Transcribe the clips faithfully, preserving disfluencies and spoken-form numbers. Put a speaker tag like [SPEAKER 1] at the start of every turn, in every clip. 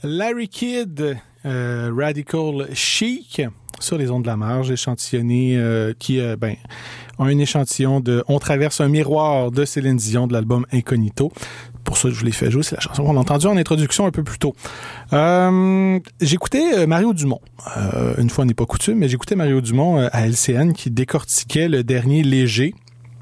[SPEAKER 1] Larry Kidd, euh, Radical Chic, sur les ondes de la marge, échantillonné, euh, qui euh, ben, a un échantillon de « On traverse un miroir » de Céline Dion de l'album Incognito. Pour ça que je vous l'ai fait jouer, c'est la chanson qu'on a entendue en introduction un peu plus tôt. Euh, j'écoutais Mario Dumont, euh, une fois n'est pas coutume, mais j'écoutais Mario Dumont euh, à L C N qui décortiquait le dernier Léger.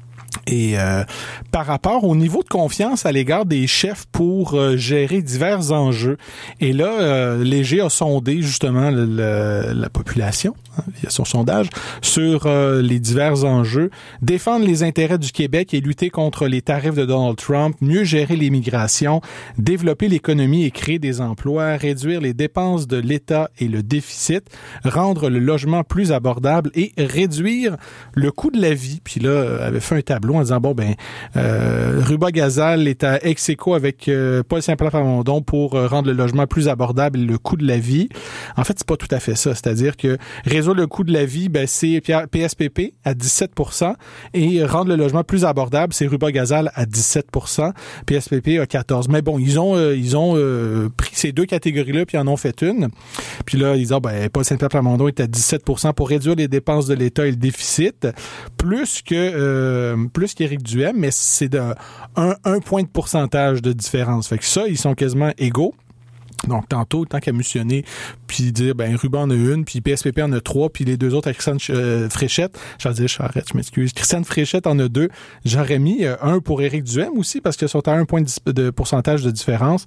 [SPEAKER 1] Et euh, par rapport au niveau de confiance à l'égard des chefs pour euh, gérer divers enjeux. Et là, euh, Léger a sondé justement le, le, la population, hein, via son sondage, sur euh, les divers enjeux. Défendre les intérêts du Québec et lutter contre les tarifs de Donald Trump, mieux gérer l'immigration, développer l'économie et créer des emplois, réduire les dépenses de l'État et le déficit, rendre le logement plus abordable et réduire le coût de la vie. Puis là, avait fait un tableau en disant, bon, ben, euh, Ruba Gazal est à ex-aequo avec euh, Paul Saint-Pierre pour euh, rendre le logement plus abordable et le coût de la vie. En fait, c'est pas tout à fait ça. C'est-à-dire que résoudre le coût de la vie, ben, c'est P S P P à dix-sept pour cent et rendre le logement plus abordable, c'est Ruba Gazal à dix-sept pour cent, P S P P à quatorze pour cent. Mais bon, ils ont euh, ils ont euh, pris ces deux catégories-là puis en ont fait une. Puis là, ils disent, ben, Paul Saint-Pierre Plamondon est à dix-sept pour cent pour réduire les dépenses de l'État et le déficit, plus que euh, plus qu'Éric Duhem, mais c'est de un, un point de pourcentage de différence. Fait que ça, ils sont quasiment égaux. Donc, tantôt, tant qu'à missionner, puis dire, ben, Ruban en a une, puis P S P P en a trois, puis les deux autres à Christiane euh, Fréchette. J'allais dire, j'arrête, je m'excuse. Christiane Fréchette en a deux. J'aurais mis euh, un pour Éric Duhem aussi, parce qu'ils sont à un point de, de pourcentage de différence.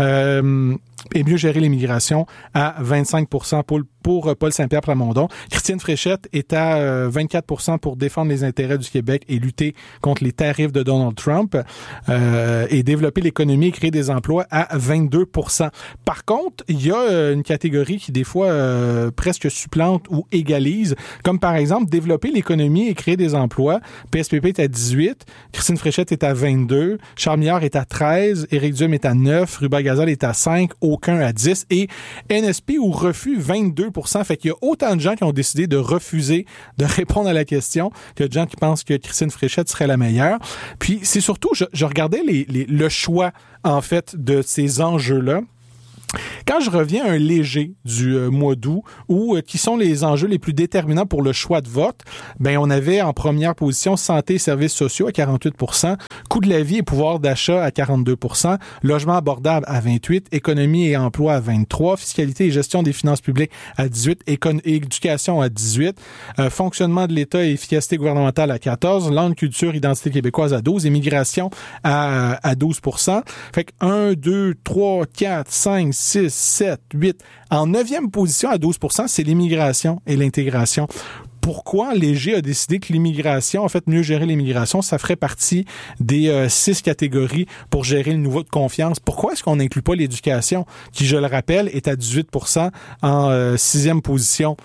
[SPEAKER 1] Euh, et mieux gérer l'immigration à vingt-cinq pour cent pour, pour Paul Saint-Pierre Plamondon. Christine Fréchette est à euh, vingt-quatre pour cent pour défendre les intérêts du Québec et lutter contre les tarifs de Donald Trump, euh, et développer l'économie et créer des emplois à vingt-deux pour cent. Par contre, il y a euh, une catégorie qui, des fois, euh, presque supplante ou égalise, comme par exemple, développer l'économie et créer des emplois. P S P P est à dix-huit, Christine Fréchette est à vingt-deux, Charles Milliard est à treize, Éric Duhem est à neuf, Ruba Gazal est à cinq, aucun à dix, et N S P ou refus, vingt-deux pour cent. Fait qu'il y a autant de gens qui ont décidé de refuser de répondre à la question que de gens qui pensent que Christine Fréchette serait la meilleure. Puis, c'est surtout, je, je regardais les, les, le choix, en fait, de ces enjeux-là. Quand je reviens à un léger du euh, mois d'août, où euh, qui sont les enjeux les plus déterminants pour le choix de vote, ben on avait en première position santé et services sociaux à quarante-huit pour cent, coût de la vie et pouvoir d'achat à quarante-deux pour cent, logement abordable à vingt-huit, économie et emploi à vingt-trois, fiscalité et gestion des finances publiques à dix-huit, écon- éducation à dix-huit, euh, fonctionnement de l'État et efficacité gouvernementale à quatorze, langue, culture, identité québécoise à douze, immigration à, à douze pour cent. Fait que un, deux, trois, quatre, cinq, six, sept, huit. En neuvième position à douze pour cent, c'est l'immigration et l'intégration. Pourquoi Léger a décidé que l'immigration, en fait, mieux gérer l'immigration, ça ferait partie des euh, six catégories pour gérer le niveau de confiance? Pourquoi est-ce qu'on n'inclut pas l'éducation, qui, je le rappelle, est à dix-huit pour cent en euh, sixième position?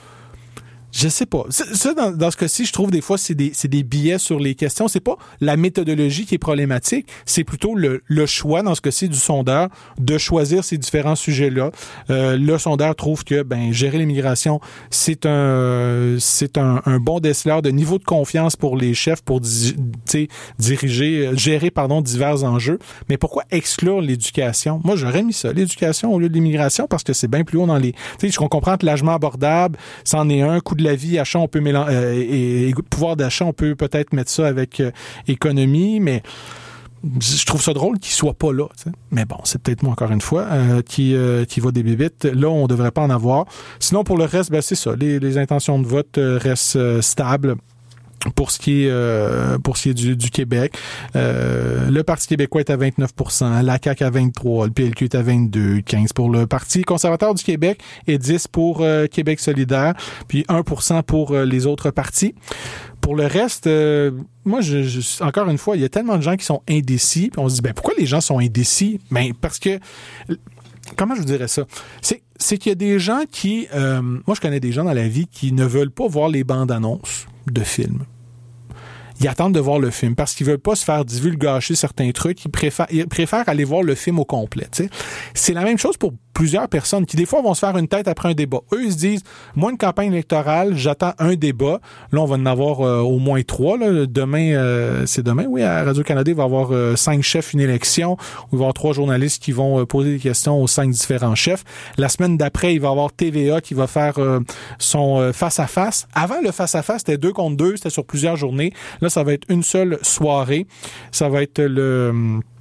[SPEAKER 1] Je sais pas. Ça, dans, dans ce cas-ci, je trouve des fois, c'est des, c'est des biais sur les questions. C'est pas la méthodologie qui est problématique, c'est plutôt le, le choix, dans ce cas-ci, du sondeur, de choisir ces différents sujets-là. Euh, le sondeur trouve que, ben, gérer l'immigration, c'est un, c'est un, un bon déceleur de niveau de confiance pour les chefs pour, di, diriger, gérer, pardon, divers enjeux. Mais pourquoi exclure l'éducation? Moi, j'aurais mis ça, l'éducation au lieu de l'immigration, parce que c'est bien plus haut dans les, tu sais, je comprends que l'âgement abordable, c'en est un, coût de la vie, achat, on peut mélanger, euh, et, et pouvoir d'achat, on peut peut-être mettre ça avec euh, économie, mais je trouve ça drôle qu'il soit pas là. T'sais. Mais bon, c'est peut-être moi, encore une fois, euh, qui, euh, qui va des bébites. Là, on devrait pas en avoir. Sinon, pour le reste, ben, c'est ça. Les, les intentions de vote euh, restent euh, stables. Pour ce qui est euh, pour ce qui est du, du Québec, euh, le Parti québécois est à vingt-neuf pour cent, la C A Q à vingt-trois, le P L Q est à vingt-deux, quinze pour le Parti conservateur du Québec et dix pour euh, Québec solidaire, puis un pour cent pour euh, les autres partis. Pour le reste, euh, moi, je, je, encore une fois, il y a tellement de gens qui sont indécis, puis on se dit, ben pourquoi les gens sont indécis? Ben parce que, comment je vous dirais ça? C'est c'est qu'il y a des gens qui, euh, moi je connais des gens dans la vie qui ne veulent pas voir les bandes annonces de films. Ils attendent de voir le film parce qu'ils veulent pas se faire divulgacher certains trucs. Ils préfèrent, ils préfèrent aller voir le film au complet. Tu sais. C'est la même chose pour plusieurs personnes qui, des fois, vont se faire une tête après un débat. Eux, ils se disent, moi, une campagne électorale, j'attends un débat. Là, on va en avoir euh, au moins trois. Là. Demain, euh, c'est demain, oui, à Radio-Canada, il va y avoir euh, cinq chefs, une élection, où il va y avoir trois journalistes qui vont euh, poser des questions aux cinq différents chefs. La semaine d'après, il va y avoir T V A qui va faire euh, son euh, face-à-face. Avant, le face-à-face, c'était deux contre deux, c'était sur plusieurs journées. Là, ça va être une seule soirée. Ça va être le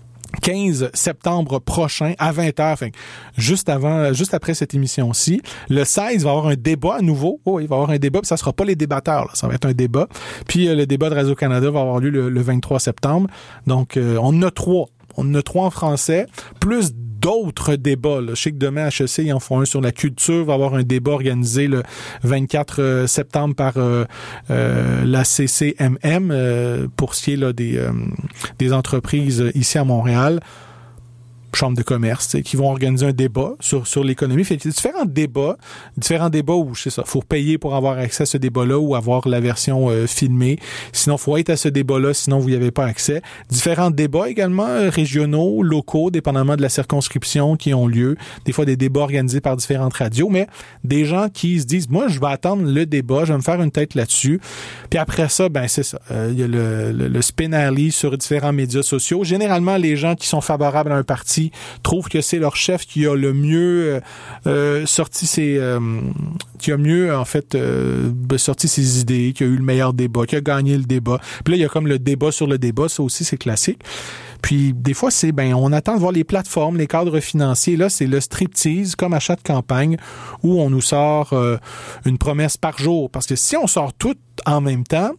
[SPEAKER 1] quinze septembre prochain à vingt heures, enfin, juste avant, juste après cette émission-ci. Le seize, il va y avoir un débat à nouveau. Oh, il va y avoir un débat, puis ça sera pas les débatteurs, là. Ça va être un débat. Puis euh, le débat de Radio-Canada va avoir lieu le, le vingt-trois septembre. Donc, euh, on en a trois. On en a trois en français, plus d'autres débats. Là. Je sais que demain, à H E C, ils en font un sur la culture. Il va y avoir un débat organisé le vingt-quatre septembre par euh, euh, la C C M M euh, pour ce qui est là, des, euh, des entreprises ici à Montréal. Chambre de commerce, qui vont organiser un débat sur sur l'économie. Fait qu'il y a différents débats, différents débats où, je sais ça, faut payer pour avoir accès à ce débat-là ou avoir la version euh, filmée. Sinon, faut être à ce débat-là, sinon vous n'y avez pas accès. Différents débats également, euh, régionaux, locaux, dépendamment de la circonscription qui ont lieu. Des fois, des débats organisés par différentes radios, mais des gens qui se disent, moi, je vais attendre le débat, je vais me faire une tête là-dessus. Puis après ça, ben c'est ça. Euh, il y a le, le, le spin alley sur différents médias sociaux. Généralement, les gens qui sont favorables à un parti trouvent que c'est leur chef qui a le mieux euh, sorti ses euh, qui a mieux en fait euh, sorti ses idées, qui a eu le meilleur débat, qui a gagné le débat. Puis là il y a comme le débat sur le débat, ça aussi c'est classique. Puis des fois c'est ben on attend de voir les plateformes, les cadres financiers. Là c'est le striptease comme achat de campagne où on nous sort euh, une promesse par jour, parce que si on sort tout en même temps,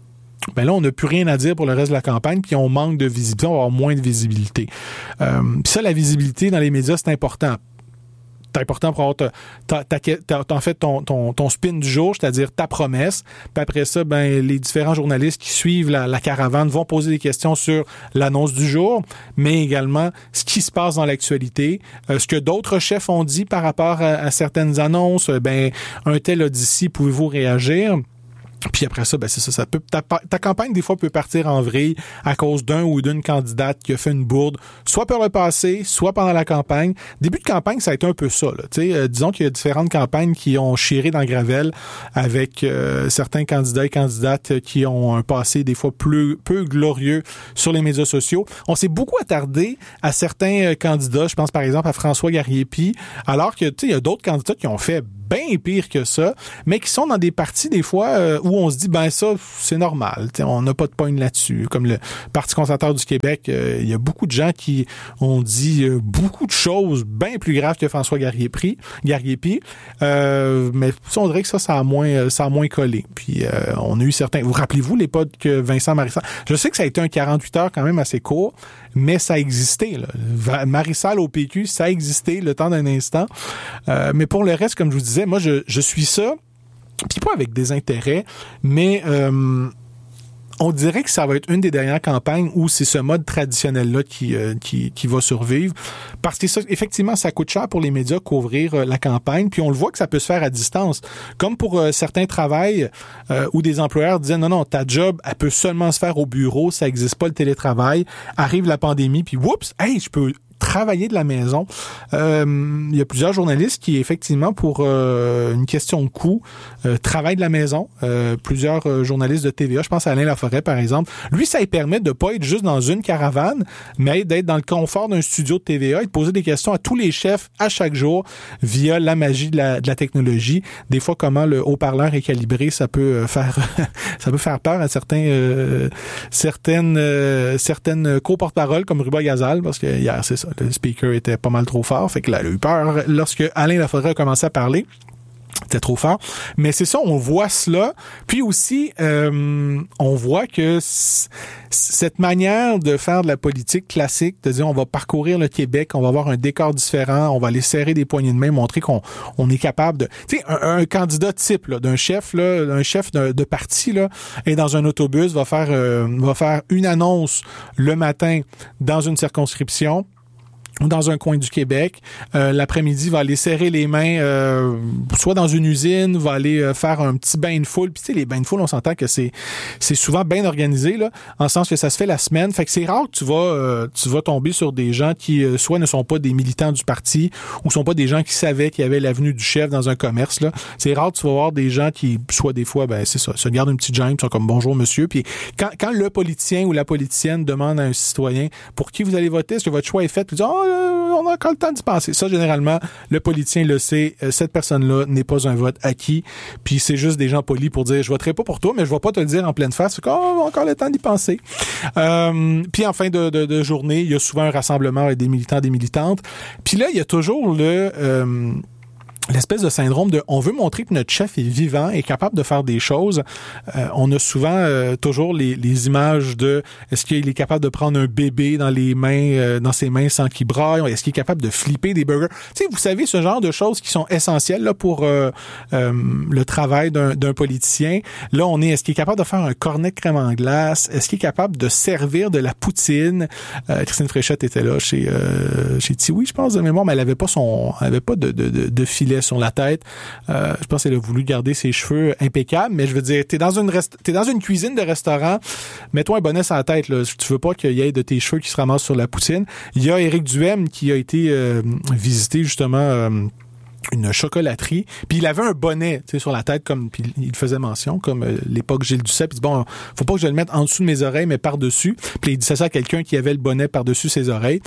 [SPEAKER 1] ben là, on n'a plus rien à dire pour le reste de la campagne, puis on manque de visibilité, on va avoir moins de visibilité. Euh, puis ça, la visibilité dans les médias, c'est important. C'est important pour avoir ta, ta, ta, ta, en fait ton, ton, ton spin du jour, c'est-à-dire ta promesse. Puis après ça, ben les différents journalistes qui suivent la, la caravane vont poser des questions sur l'annonce du jour, mais également ce qui se passe dans l'actualité, euh, ce que d'autres chefs ont dit par rapport à, à certaines annonces. Ben un tel a dit ci, pouvez-vous réagir? Puis après ça, ben c'est ça, ça peut ta, ta campagne des fois peut partir en vrille à cause d'un ou d'une candidate qui a fait une bourde, soit par le passé, soit pendant la campagne. Début de campagne, ça a été un peu ça. Là, euh, disons qu'il y a différentes campagnes qui ont chiré dans le gravel avec euh, certains candidats et candidates qui ont un passé des fois plus peu glorieux sur les médias sociaux. On s'est beaucoup attardé à certains euh, candidats. Je pense par exemple à François Garriépi, alors que tu sais, il y a d'autres candidats qui ont fait bien pire que ça, mais qui sont dans des partis des fois euh, où on se dit, ben ça, c'est normal, t'sais, on n'a pas de pogne là-dessus. Comme le Parti conservateur du Québec, il euh, y a beaucoup de gens qui ont dit euh, beaucoup de choses bien plus graves que François Garriépi, Garriépi euh, mais ça, on dirait que ça, ça a moins, ça a moins collé. Puis euh, on a eu certains... Vous rappelez-vous les pods que Vincent Marissal... Je sais que ça a été un quarante-huit heures quand même assez court, mais ça existait. Là. Marissal au P Q, ça a existé le temps d'un instant. Euh, mais pour le reste, comme je vous disais, moi, je, je suis ça, puis pas avec des intérêts, mais euh, on dirait que ça va être une des dernières campagnes où c'est ce mode traditionnel-là qui, euh, qui, qui va survivre. Parce que ça, effectivement, ça coûte cher pour les médias couvrir euh, la campagne, puis on le voit que ça peut se faire à distance. Comme pour euh, certains travails euh, où des employeurs disaient non, non, ta job, elle peut seulement se faire au bureau, ça n'existe pas le télétravail. Arrive la pandémie, puis whoops, hey, je peux travailler de la maison. Euh, il y a plusieurs journalistes qui, effectivement, pour euh, une question de coût, euh, travaillent de la maison. Euh, plusieurs euh, journalistes de T V A, je pense à Alain Laforêt, par exemple. Lui, ça lui permet de pas être juste dans une caravane, mais d'être dans le confort d'un studio de T V A et de poser des questions à tous les chefs à chaque jour via la magie de la, de la technologie. Des fois, comment le haut-parleur est calibré, ça peut faire ça peut faire peur à certains euh, certaines euh, certaines co-porte-paroles comme Ruba Gazal, parce que hier, c'est ça, le speaker était pas mal trop fort, fait que là, il a eu peur lorsque Alain Laforêt a commencé à parler. C'était trop fort. Mais c'est ça, on voit cela. Puis aussi, euh, on voit que c- cette manière de faire de la politique classique, de dire on va parcourir le Québec, on va avoir un décor différent, on va aller serrer des poignées de main, montrer qu'on on est capable de... Tu sais, un, un candidat type là, d'un chef, là, d'un chef de, de parti, là, est dans un autobus, va faire, euh, va faire une annonce le matin dans une circonscription, ou dans un coin du Québec. Euh, l'après-midi, va aller serrer les mains, euh, soit dans une usine, va aller euh, faire un petit bain de foule. Puis tu sais, les bains de foule, on s'entend que c'est c'est souvent bien organisé, là, en le sens que ça se fait la semaine. Fait que c'est rare que tu vas euh, tu vas tomber sur des gens qui euh, soit ne sont pas des militants du parti ou sont pas des gens qui savaient qu'il y avait l'avenue du chef dans un commerce, là. C'est rare que tu vas voir des gens qui, soit des fois, ben c'est ça, se gardent une petite gêne, ils sont comme bonjour monsieur. Puis quand, quand le politicien ou la politicienne demande à un citoyen pour qui vous allez voter, est-ce que votre choix est fait, puis ils disent oh, on a encore le temps d'y penser. Ça, généralement, le politicien le sait, cette personne-là n'est pas un vote acquis, puis c'est juste des gens polis pour dire, je voterai pas pour toi, mais je vais pas te le dire en pleine face. Fait qu'on a encore le temps d'y penser. Euh, puis en fin de, de, de journée, il y a souvent un rassemblement avec des militants, des militantes. Puis là, il y a toujours le... Euh, l'espèce de syndrome de on veut montrer que notre chef est vivant et capable de faire des choses. Euh, on a souvent euh, toujours les, les images de est-ce qu'il est capable de prendre un bébé dans les mains, euh, dans ses mains sans qu'il braille, est-ce qu'il est capable de flipper des burgers. Tu sais, vous savez, ce genre de choses qui sont essentielles là pour euh, euh, le travail d'un, d'un politicien. Là, on est est-ce qu'il est capable de faire un cornet de crème en glace, est-ce qu'il est capable de servir de la poutine. Euh, Christine Fréchette était là chez euh, chez Tiwi, je pense de mémoire, mais elle avait pas son, elle avait pas de de, de, de filet sur la tête. Euh, je pense qu'elle a voulu garder ses cheveux impeccables, mais je veux dire, t'es dans une rest- t'es dans une cuisine de restaurant, mets-toi un bonnet sur la tête, là. Tu veux pas qu'il y ait de tes cheveux qui se ramassent sur la poutine. Il y a Éric Duhem qui a été euh, visiter justement euh, une chocolaterie, puis il avait un bonnet, tu sais, sur la tête, comme, puis il faisait mention, comme euh, l'époque Gilles Duceppe, il dit, bon, faut pas que je le mette en dessous de mes oreilles, mais par-dessus, puis il dit ça à quelqu'un qui avait le bonnet par-dessus ses oreilles,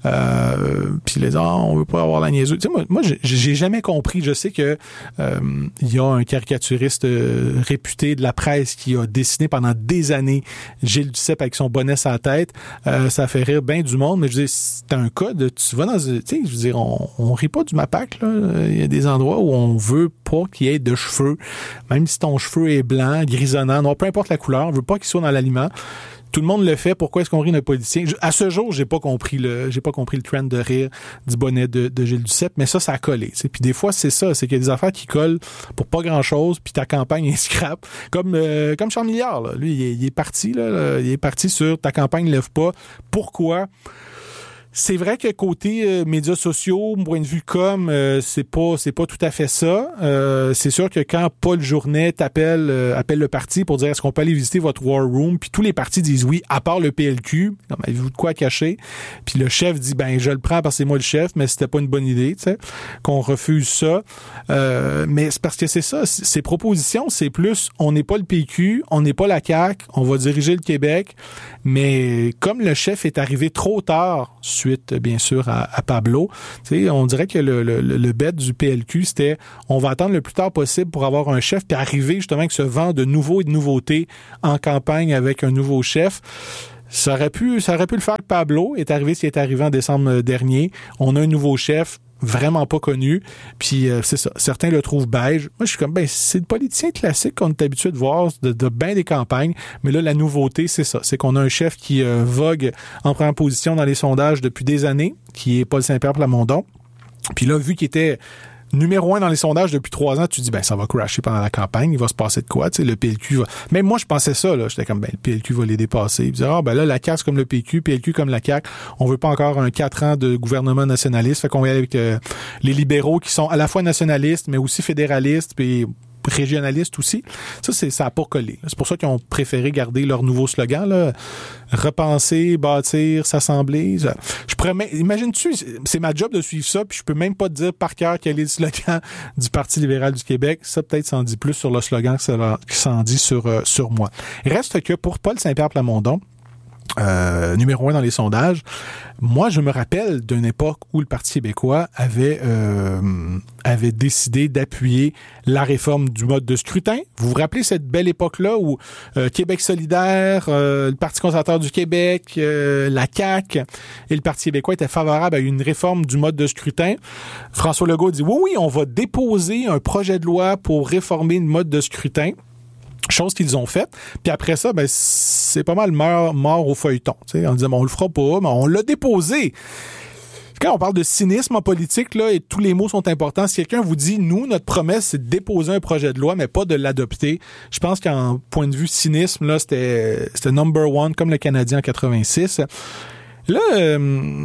[SPEAKER 1] euh, puis il a dit, ah, on veut pas avoir la niaiseuse. Tu sais, moi, moi j'ai, j'ai jamais compris, je sais que euh, il y a un caricaturiste euh, réputé de la presse qui a dessiné pendant des années Gilles Duceppe avec son bonnet sur la tête, euh, ça fait rire bien du monde, mais je veux dire, c'est un cas de, tu vas dans, tu sais, je veux dire, on, on rit pas du MAPAC, là. Il y a des endroits où on veut pas qu'il y ait de cheveux, même si ton cheveu est blanc, grisonnant, non, peu importe la couleur, on veut pas qu'il soit dans l'aliment. Tout le monde le fait. Pourquoi est-ce qu'on rit d'un politicien? À ce jour, j'ai pas compris le, j'ai pas compris le trend de rire du bonnet de, de Gilles Duceppe, mais ça, ça a collé. T'sais. Puis des fois, c'est ça, c'est qu'il y a des affaires qui collent pour pas grand-chose, puis ta campagne est scrap. Comme euh, comme Charles Milliard, là. Lui, il est, il est parti, là, là, il est parti sur ta campagne lève pas. Pourquoi? C'est vrai que côté euh, médias sociaux, point de vue com, euh, c'est pas c'est pas tout à fait ça. Euh, c'est sûr que quand Paul Journet t'appelle euh, appelle le parti pour dire est-ce qu'on peut aller visiter votre war room, puis tous les partis disent oui, à part le P L Q, comme avez-vous de quoi cacher? Puis le chef dit ben je le prends parce que c'est moi le chef, mais c'était pas une bonne idée, tu sais, qu'on refuse ça. Euh, mais c'est parce que c'est ça, ces propositions, c'est plus on n'est pas le P Q, on n'est pas la C A Q, on va diriger le Québec, mais comme le chef est arrivé trop tard, suite, bien sûr, à, à Pablo. Tu sais, on dirait que le, le, le bet du P L Q, c'était on va attendre le plus tard possible pour avoir un chef, puis arriver justement avec ce vent de nouveaux et de nouveautés en campagne avec un nouveau chef. Ça aurait pu, ça aurait pu le faire que Pablo est arrivé, ce qui est arrivé en décembre dernier. On a un nouveau chef, vraiment pas connu, puis euh, c'est ça. Certains le trouvent beige. Moi, je suis comme, ben, c'est le politicien classique qu'on est habitué de voir de, de bien des campagnes, mais là, la nouveauté, c'est ça. C'est qu'on a un chef qui euh, vogue en première position dans les sondages depuis des années, qui est Paul Saint-Pierre Plamondon. Puis là, vu qu'il était numéro un dans les sondages depuis trois ans, tu dis, ben, ça va crasher pendant la campagne, il va se passer de quoi, tu sais, le P L Q va... Même moi, je pensais ça, là, j'étais comme, ben, le P L Q va les dépasser. Puis, ah, ben là, la C A Q, c'est comme le P Q, P L Q comme la C A Q, on veut pas encore un quatre ans de gouvernement nationaliste, fait qu'on va y aller avec euh, les libéraux qui sont à la fois nationalistes, mais aussi fédéralistes, puis régionalistes aussi. Ça, c'est, ça a pas collé. C'est pour ça qu'ils ont préféré garder leur nouveau slogan, là. Repenser, bâtir, s'assembler. Je pourrais même, imagine-tu, c'est ma job de suivre ça, puis je peux même pas te dire par cœur quel est le slogan du Parti libéral du Québec. Ça, peut-être, ça en dit plus sur le slogan que ça, que ça en dit sur, euh, sur moi. Il reste que pour Paul Saint-Pierre Plamondon, Euh, numéro un dans les sondages. Moi, je me rappelle d'une époque où le Parti québécois avait euh, avait décidé d'appuyer la réforme du mode de scrutin. Vous vous rappelez cette belle époque-là où euh, Québec solidaire, euh, le Parti conservateur du Québec, euh, la C A Q et le Parti québécois étaient favorables à une réforme du mode de scrutin. François Legault dit oui, oui, on va déposer un projet de loi pour réformer le mode de scrutin. Chose qu'ils ont faite. Puis après ça, ben c'est pas mal mort, mort au feuilleton. T'sais, on disait, bon, on le fera pas, mais on l'a déposé. Quand on parle de cynisme en politique, là, et tous les mots sont importants, si quelqu'un vous dit, nous, notre promesse, c'est de déposer un projet de loi, mais pas de l'adopter, je pense qu'en point de vue cynisme, là, c'était, c'était number one, comme le Canadien en quatre-vingt-six. Là, euh,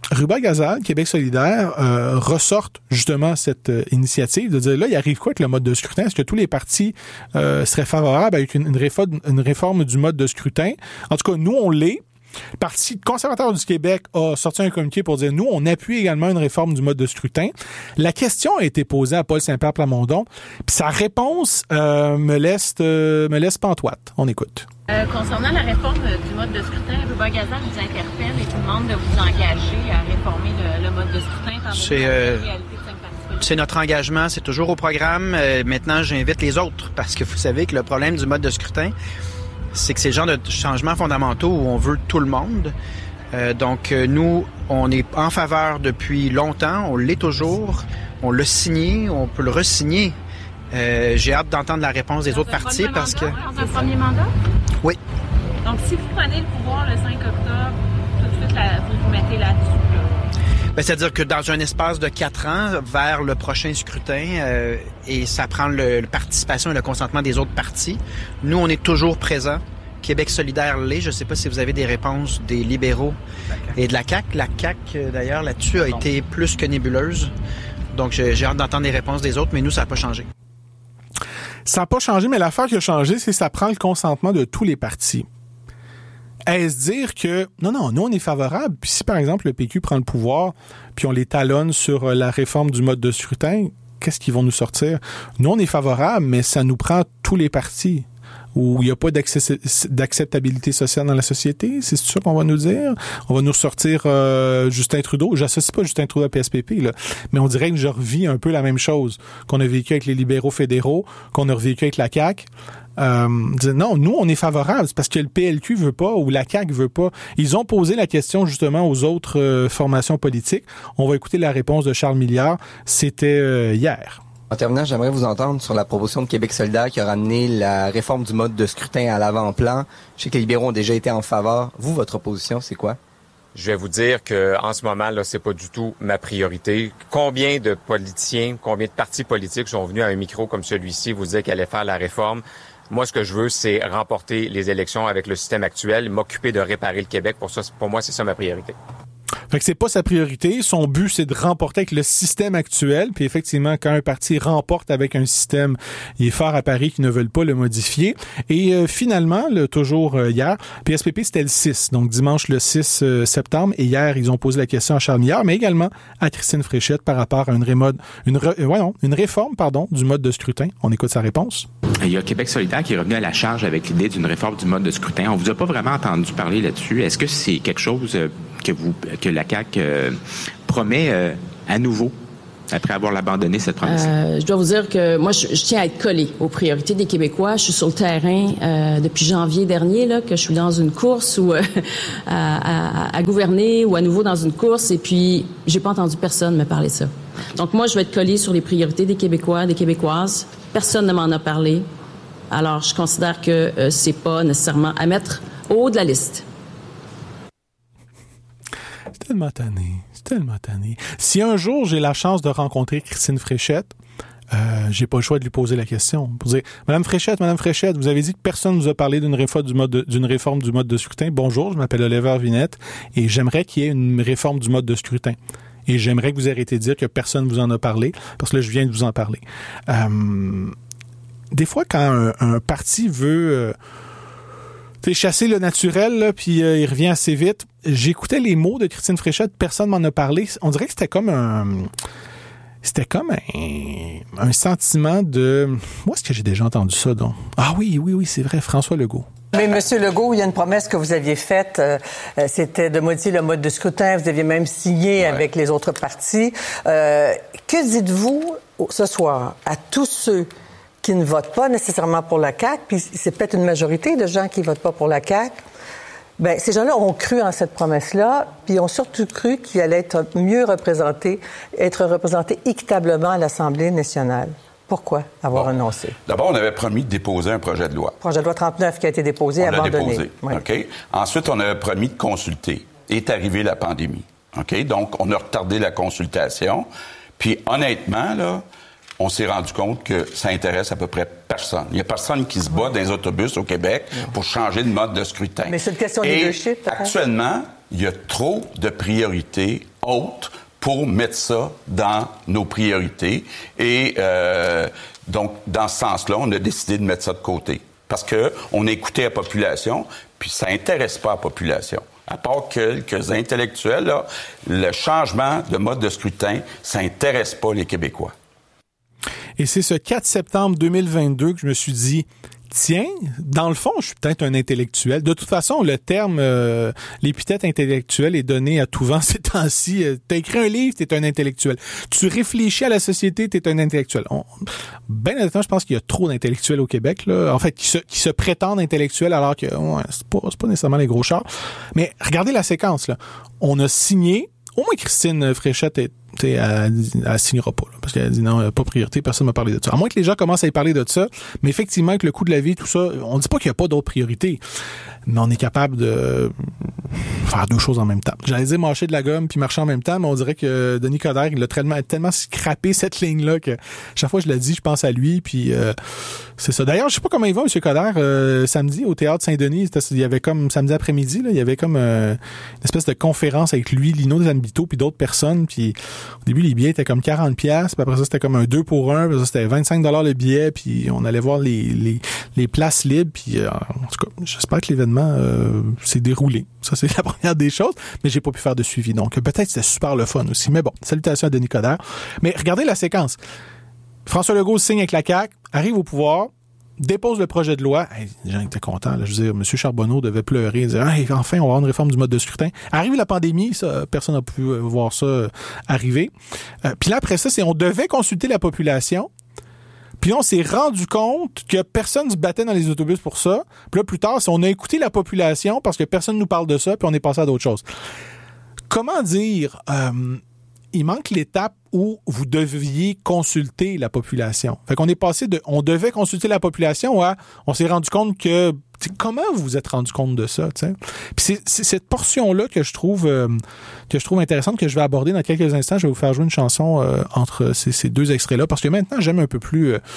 [SPEAKER 1] Ruba-Gazal, Québec solidaire, euh, ressortent justement cette euh, initiative de dire là, il arrive quoi avec le mode de scrutin? Est-ce que tous les partis euh, seraient favorables avec une, une, réforme, une réforme du mode de scrutin? En tout cas, nous, on l'est. Le Parti conservateur du Québec a sorti un communiqué pour dire nous, on appuie également une réforme du mode de scrutin. La question a été posée à Paul Saint-Pierre Plamondon, puis sa réponse euh, me laisse euh, me laisse pantoite. On écoute.
[SPEAKER 2] Euh, concernant la réforme du mode de scrutin, Ruba-Gazal vous interpelle et vous demande de vous engager à réformer le, le mode de scrutin.
[SPEAKER 3] C'est, euh, c'est notre engagement, c'est toujours au programme. Euh, maintenant, j'invite les autres parce que vous savez que le problème du mode de scrutin, c'est que c'est le genre de changements fondamentaux où on veut tout le monde. Euh, donc, euh, nous, on est en faveur depuis longtemps, on l'est toujours, on l'a signé, on peut le re-signer. Euh, j'ai hâte d'entendre la réponse des
[SPEAKER 2] dans
[SPEAKER 3] autres partis parce
[SPEAKER 2] mandat,
[SPEAKER 3] que...
[SPEAKER 2] Dans un premier mandat?
[SPEAKER 3] Oui.
[SPEAKER 2] Donc, si vous prenez le pouvoir le cinq octobre, tout de suite, là, vous vous mettez là-dessus, là.
[SPEAKER 3] Ben, c'est-à-dire que dans un espace de quatre ans, vers le prochain scrutin, euh, et ça prend le, le participation et le consentement des autres partis, nous, on est toujours présents. Québec solidaire l'est. Je ne sais pas si vous avez des réponses des libéraux et de la C A Q. La C A Q, d'ailleurs, là-dessus, a été plus que nébuleuse. Donc, j'ai, j'ai hâte d'entendre les réponses des autres, mais nous, ça n'a pas changé.
[SPEAKER 1] Ça n'a pas changé, mais l'affaire qui a changé, c'est que ça prend le consentement de tous les partis. Est-ce dire que, non, non, nous, on est favorable. Puis si, par exemple, le P Q prend le pouvoir, puis on les talonne sur la réforme du mode de scrutin, qu'est-ce qu'ils vont nous sortir? Nous, on est favorable, mais ça nous prend tous les partis. Où il n'y a pas d'acceptabilité sociale dans la société, c'est sûr qu'on va nous dire. On va nous sortir euh, Justin Trudeau. J'associe pas Justin Trudeau à P S P P, là, mais on dirait que je revis un peu la même chose qu'on a vécu avec les libéraux fédéraux, qu'on a revécu avec la C A Q. Euh, non, nous, on est favorables. C'est parce que le P L Q veut pas ou la C A Q veut pas. Ils ont posé la question justement aux autres euh, formations politiques. On va écouter la réponse de Charles Milliard. C'était euh, hier.
[SPEAKER 4] En terminant, j'aimerais vous entendre sur la proposition de Québec solidaire qui a ramené la réforme du mode de scrutin à l'avant-plan. Je sais que les libéraux ont déjà été en faveur. Vous, votre position, c'est quoi?
[SPEAKER 5] Je vais vous dire que en ce moment, là, c'est pas du tout ma priorité. Combien de politiciens, combien de partis politiques sont venus à un micro comme celui-ci vous dire qu'ils allaient faire la réforme? Moi, ce que je veux, c'est remporter les élections avec le système actuel, m'occuper de réparer le Québec. Pour ça, pour moi, c'est ça ma priorité.
[SPEAKER 1] Fait que c'est pas sa priorité. Son but, c'est de remporter avec le système actuel. Puis effectivement, quand un parti remporte avec un système, il est fort à Paris qu'ils ne veulent pas le modifier. Et euh, finalement, le, toujours euh, hier, P S P P, c'était le six, donc dimanche le six euh, septembre. Et hier, ils ont posé la question à Charles Milliard, mais également à Christine Fréchette par rapport à une, rémode, une, re, euh, ouais, non, une réforme pardon, du mode de scrutin. On écoute sa réponse.
[SPEAKER 6] Il y a Québec solidaire qui est revenu à la charge avec l'idée d'une réforme du mode de scrutin. On vous a pas vraiment entendu parler là-dessus. Est-ce que c'est quelque chose que vous que la C A Q euh, promet euh, à nouveau après avoir abandonné cette promesse?
[SPEAKER 7] Euh, je dois vous dire que moi, je, je tiens à être collée aux priorités des Québécois. Je suis sur le terrain euh, depuis janvier dernier, là, que je suis dans une course ou euh, à, à, à gouverner ou à nouveau dans une course. Et puis, j'ai pas entendu personne me parler de ça. Donc moi, je vais être collée sur les priorités des Québécois, des Québécoises. Personne ne m'en a parlé. Alors, je considère que euh, c'est pas nécessairement à mettre au haut de la liste.
[SPEAKER 1] C'est tellement tanné. C'est tellement tanné. Si un jour j'ai la chance de rencontrer Christine Fréchette, euh, j'ai pas le choix de lui poser la question. Pour dire, Madame Fréchette, Madame Fréchette, vous avez dit que personne ne vous a parlé d'une réforme du mode de, d'une réforme du mode de scrutin. Bonjour, je m'appelle Oliver Vinette et j'aimerais qu'il y ait une réforme du mode de scrutin. Et j'aimerais que vous arrêtiez de dire que personne ne vous en a parlé, parce que là, je viens de vous en parler. Euh, des fois, quand un, un parti veut euh, chasser le naturel, là, puis euh, il revient assez vite, j'écoutais les mots de Christine Fréchette, personne m'en a parlé. On dirait que c'était comme un... C'était comme un, un sentiment de... Où est-ce que j'ai déjà entendu ça, donc? Ah oui, oui, oui, c'est vrai, François Legault.
[SPEAKER 8] Mais M. Legault, il y a une promesse que vous aviez faite, euh, c'était de modifier le mode de scrutin. Vous aviez même signé ouais. avec les autres partis. Euh, que dites-vous ce soir à tous ceux qui ne votent pas nécessairement pour la C A Q, puis c'est peut-être une majorité de gens qui ne votent pas pour la C A Q? Bien, ces gens-là ont cru en cette promesse-là, puis ont surtout cru qu'il allait être mieux représenté, être représenté équitablement à l'Assemblée nationale. Pourquoi avoir bon. renoncé?
[SPEAKER 9] D'abord, on avait promis de déposer un projet de loi.
[SPEAKER 8] Projet de loi trente-neuf qui a été déposé,
[SPEAKER 9] on
[SPEAKER 8] abandonné.
[SPEAKER 9] On l'a déposé, oui. OK. Ensuite, on avait promis de consulter. Est arrivée la pandémie, OK? Donc, on a retardé la consultation. Puis, honnêtement, là, on s'est rendu compte que ça intéresse à peu près personne. Il n'y a personne qui se bat dans les autobus au Québec pour changer de mode de scrutin.
[SPEAKER 8] Mais c'est une question de
[SPEAKER 9] Et
[SPEAKER 8] leadership, peut-être?
[SPEAKER 9] Actuellement, il y a trop de priorités autres pour mettre ça dans nos priorités. Et euh, donc, dans ce sens-là, on a décidé de mettre ça de côté. Parce que on a écouté la population, puis ça intéresse pas la population. À part quelques intellectuels, là, le changement de mode de scrutin, ça intéresse pas les Québécois.
[SPEAKER 1] Et c'est ce quatre septembre deux mille vingt-deux que je me suis dit, tiens, dans le fond, je suis peut-être un intellectuel. De toute façon, le terme, euh, l'épithète intellectuel est donné à tout vent ces temps-ci. T'as écrit un livre, t'es un intellectuel. Tu réfléchis à la société, t'es un intellectuel. On, ben honnêtement, je pense qu'il y a trop d'intellectuels au Québec, là. En fait, qui se, qui se prétendent intellectuels alors que ouais, c'est pas, c'est pas nécessairement les gros chars. Mais regardez la séquence, là. On a signé, au moins Christine Fréchette est elle, elle, elle signera pas, là, parce qu'elle a dit non, pas priorité, personne m'a parlé de ça. À moins que les gens commencent à y parler de ça, mais effectivement, avec le coût de la vie, tout ça, on dit pas qu'il y a pas d'autres priorités, mais on est capable de faire deux choses en même temps. J'allais dire mâcher de la gomme puis marcher en même temps, mais on dirait que Denis Coderre, il a tellement, tellement scrappé cette ligne-là que chaque fois que je la dis, je pense à lui, puis euh, c'est ça. D'ailleurs, je sais pas comment il va, M. Coderre, euh, samedi, au Théâtre Saint-Denis, il y avait comme, samedi après-midi, là, il y avait comme euh, une espèce de conférence avec lui, Lino Zambito, puis d'autres personnes, puis au début, les billets étaient comme quarante piastres, puis après ça, c'était comme un deux pour un, puis ça, c'était vingt-cinq dollars le billet, puis on allait voir les, les, les places libres, puis euh, en tout cas, j'espère que l'événement euh, s'est déroulé. Ça, c'est la première des choses, mais j'ai pas pu faire de suivi. Donc, peut-être c'était super le fun aussi. Mais bon, salutations à Denis Coderre. Mais regardez la séquence. François Legault signe avec la C A Q, arrive au pouvoir, dépose le projet de loi. Hey, les gens étaient contents. Là. Je veux dire, M. Charbonneau devait pleurer. Il disait, hey, enfin, on va avoir une réforme du mode de scrutin. Arrive la pandémie, ça, personne n'a pu euh, voir ça euh, arriver. Euh, Puis là, après ça, c'est on devait consulter la population. Puis là, on s'est rendu compte que personne se battait dans les autobus pour ça. Puis là, plus tard, c'est on a écouté la population parce que personne nous parle de ça, puis on est passé à d'autres choses. Comment dire... Euh, il manque l'étape où vous deviez consulter la population. Fait qu'on est passé de on devait consulter la population à on s'est rendu compte que comment vous vous êtes rendu compte de ça, tu sais. Puis c'est, c'est cette portion-là que je trouve euh, que je trouve intéressante, que je vais aborder dans quelques instants. Je vais vous faire jouer une chanson euh, entre ces, ces deux extraits-là, parce que maintenant j'aime un peu plus euh,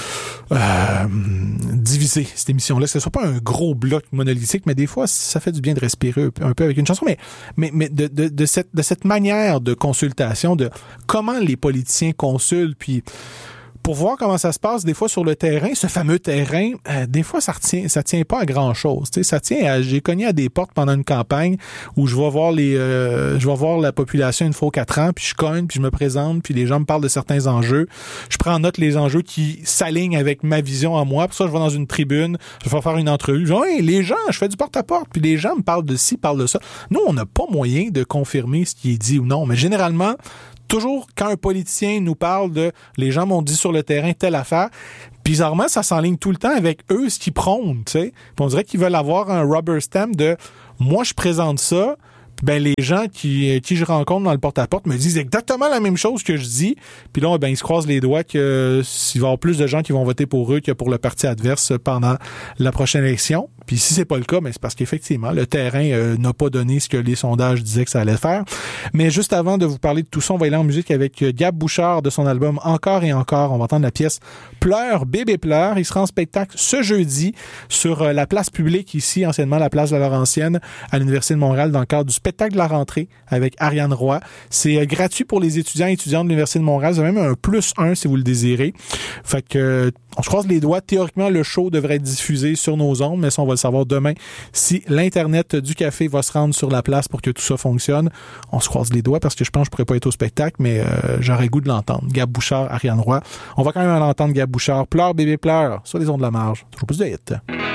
[SPEAKER 1] euh, diviser cette émission-là. Que ce soit pas un gros bloc monolithique, mais des fois ça fait du bien de respirer un peu avec une chanson. Mais mais mais de de, de cette de cette manière de consultation, de comment les politiciens consultent, puis pour voir comment ça se passe des fois sur le terrain, ce fameux terrain, euh, des fois ça retient, ça tient pas à grand chose. Tu sais, ça tient à, j'ai cogné à des portes pendant une campagne où je vais voir les, euh, je vais voir la population une fois aux quatre ans, puis je cogne, puis je me présente, puis les gens me parlent de certains enjeux. Je prends en note les enjeux qui s'alignent avec ma vision à moi. Puis ça, je vais dans une tribune, je vais faire une entrevue. Je dis, hey, les gens, je fais du porte-à-porte, puis les gens me parlent de ci, parlent de ça. Nous, on n'a pas moyen de confirmer ce qui est dit ou non, mais généralement, toujours, quand un politicien nous parle de « les gens m'ont dit sur le terrain telle affaire », bizarrement, ça s'enligne tout le temps avec eux, ce qu'ils prônent, tu sais. Puis on dirait qu'ils veulent avoir un rubber stamp de « moi, je présente ça », ben les gens qui qui je rencontre dans le porte-à-porte me disent exactement la même chose que je dis. Puis là, ben ils se croisent les doigts que s'il va y avoir plus de gens qui vont voter pour eux que pour le parti adverse pendant la prochaine élection. Puis si c'est pas le cas, ben c'est parce qu'effectivement, le terrain euh, n'a pas donné ce que les sondages disaient que ça allait faire. Mais juste avant de vous parler de tout ça, on va aller en musique avec Gab Bouchard de son album Encore et encore. On va entendre la pièce Pleure, bébé pleure. Il sera en spectacle ce jeudi sur euh, la place publique ici, anciennement la place de la Laurentienne, à l'Université de Montréal, dans le cadre du spectacle de la rentrée avec Ariane Roy. C'est euh, gratuit pour les étudiants et étudiantes de l'Université de Montréal. C'est même un plus un si vous le désirez. Fait que euh, on se croise les doigts. Théoriquement, le show devrait être diffusé sur nos ondes, mais ça, on va le savoir demain si l'Internet du café va se rendre sur la place pour que tout ça fonctionne. On se croise les doigts parce que je pense que je pourrais pas être au spectacle, mais euh, j'aurais goût de l'entendre. Gab Bouchard, Ariane Roy. On va quand même l'entendre, Gab Bouchard. Pleure, bébé, pleure. Sur les ondes de la marge. Toujours plus de hits.